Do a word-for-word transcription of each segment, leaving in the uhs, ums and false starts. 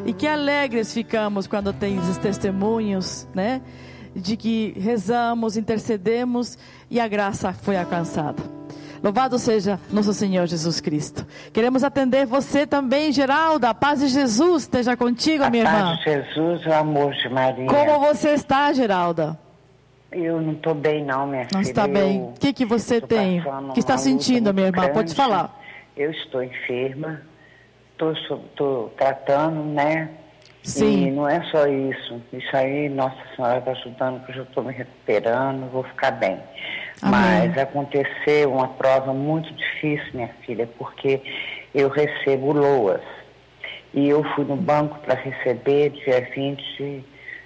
E que alegres ficamos quando tem esses testemunhos, né? De que rezamos, intercedemos e a graça foi alcançada. Louvado seja nosso Senhor Jesus Cristo. Queremos atender você também, Geralda. A paz de Jesus esteja contigo, a minha irmã. A paz de Jesus, o amor de Maria. Como você está, Geralda? Eu não estou bem não, minha não filha. Não está bem. O que, que você tem? O que está sentindo, minha irmã? Grande. Pode falar. Eu estou enferma. Estou tratando, né? Sim. E não é só isso. Isso aí, Nossa Senhora está ajudando, que eu já estou me recuperando, vou ficar bem. Amém. Mas aconteceu uma prova muito difícil, minha filha, porque eu recebo loas. E eu fui no banco para receber dia vinte...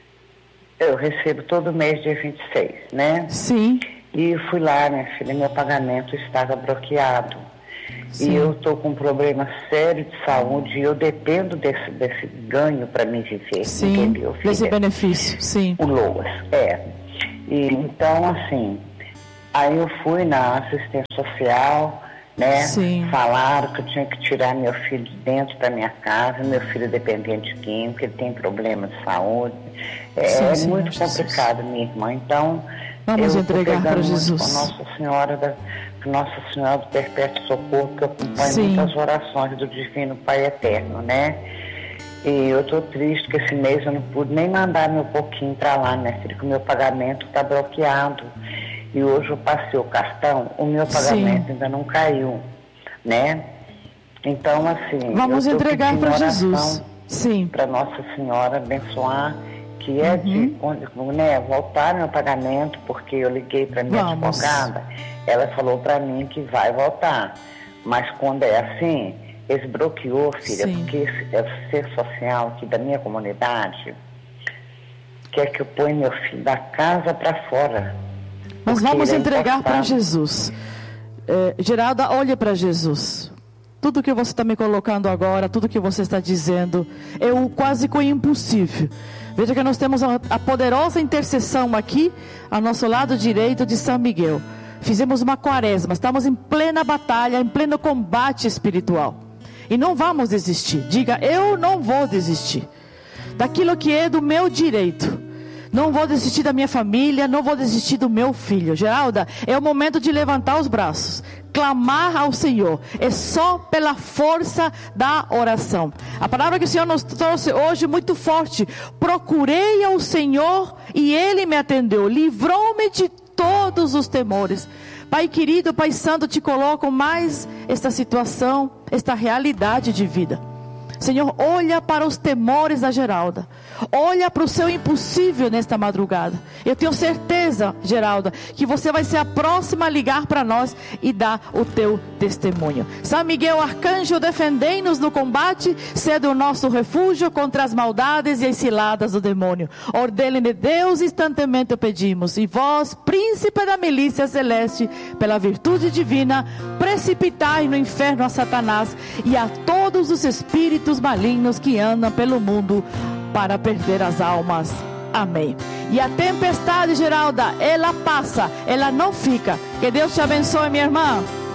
Eu recebo todo mês dia vinte e seis, né? Sim. E fui lá, minha filha, meu pagamento estava bloqueado. Sim. E eu estou com um problema sério de saúde e eu dependo desse, desse ganho para me viver. Sim, entendeu, filha? Desse benefício, sim. O loas, é. E, então, assim, aí eu fui na assistência social, né? Sim. Falaram que eu tinha que tirar meu filho de dentro da minha casa, meu filho é dependente químico, ele tem problema de saúde. É, sim, é muito complicado, Jesus. Minha irmã. Então, vamos eu entregar para Jesus. Com Nossa Senhora da Nossa Senhora do Perpétuo Socorro, que eu acompanho sim. muitas orações do Divino Pai Eterno, né? E eu estou triste que esse mês eu não pude nem mandar meu pouquinho para lá, né, filha? Que o meu pagamento está bloqueado. E hoje eu passei o cartão, o meu pagamento sim. ainda não caiu, né? Então, assim... Vamos entregar para Jesus. Sim. Para Nossa Senhora abençoar, que é uhum. de né, voltar meu pagamento, porque eu liguei para minha Vamos. advogada, ela falou para mim que vai voltar. Mas quando é assim, eles bloqueou, filha, sim. porque esse, esse ser social aqui da minha comunidade quer que eu ponha meu filho da casa para fora. Nós vamos entregar para Jesus. É, Geralda, olhe para Jesus. Tudo que você está me colocando agora, tudo que você está dizendo, é o quase que o impossível. Veja que nós temos a, a poderosa intercessão aqui, ao nosso lado direito de São Miguel. Fizemos uma quaresma, estamos em plena batalha, em pleno combate espiritual. E não vamos desistir. Diga, eu não vou desistir daquilo que é do meu direito. Não vou desistir da minha família, não vou desistir do meu filho. Geralda, é o momento de levantar os braços, clamar ao Senhor. É só pela força da oração. A palavra que o Senhor nos trouxe hoje muito forte. Procurei ao Senhor e Ele me atendeu. Livrou-me de todos os temores. Pai querido, Pai santo, te coloco mais esta situação, esta realidade de vida. Senhor, olha para os temores da Geralda. Olha para o seu impossível nesta madrugada. Eu tenho certeza, Geralda, que você vai ser a próxima a ligar para nós e dar o teu testemunho. São Miguel Arcanjo, defendei-nos no combate, sede o nosso refúgio contra as maldades e as ciladas do demônio. Ordem de Deus, instantemente o pedimos. E vós, príncipe da milícia celeste, pela virtude divina, precipitai no inferno a Satanás e a todos os espíritos malignos que andam pelo mundo para perder as almas. Amém. E a tempestade, Geralda, ela passa, ela não fica. Que Deus te abençoe, minha irmã.